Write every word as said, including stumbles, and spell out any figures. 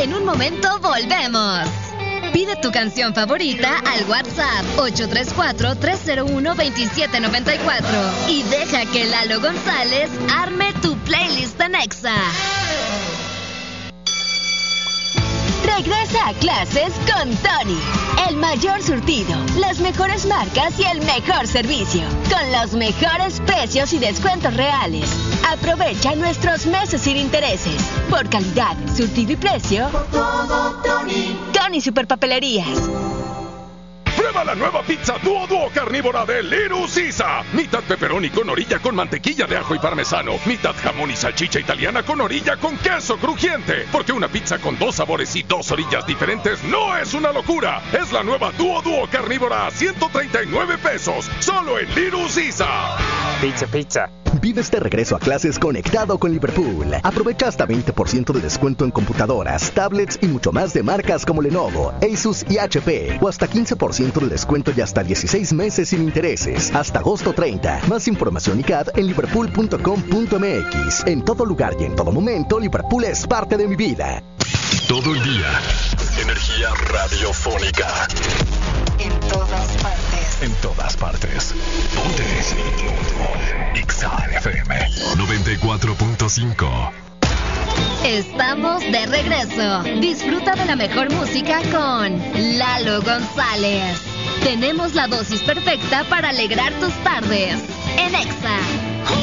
En un momento volvemos. Pide tu canción favorita al WhatsApp ocho tres cuatro, tres cero uno, dos siete nueve cuatro y deja que Lalo González arme tu playlist en Exa. Regresa a clases con Tony. El mayor surtido, las mejores marcas y el mejor servicio. Con los mejores precios y descuentos reales. Aprovecha nuestros meses sin intereses. Por calidad, surtido y precio. Por todo, Tony. Tony Superpapelerías. Prueba la nueva pizza Duo Duo carnívora de Little Caesar. Mitad pepperoni con orilla con mantequilla de ajo y parmesano. Mitad jamón y salchicha italiana con orilla con queso crujiente. Porque una pizza con dos sabores y dos orillas diferentes no es una locura. Es la nueva Duo Duo carnívora a ciento treinta y nueve pesos. Solo en Little Caesar. Pizza, pizza. Vive este regreso a clases conectado con Liverpool. Aprovecha hasta veinte por ciento de descuento en computadoras, tablets y mucho más de marcas como Lenovo, Asus y H P. O hasta quince por ciento de descuento y hasta dieciséis meses sin intereses. Hasta agosto treinta. Más información y C A D en liverpool punto com punto m x. En todo lugar y en todo momento, Liverpool es parte de mi vida. Todo el día. Energía radiofónica. En todas partes. En todas partes. Ponte. Exa F M noventa y cuatro punto cinco. Estamos de regreso. Disfruta de la mejor música con Lalo González. Tenemos la dosis perfecta para alegrar tus tardes. En Exa.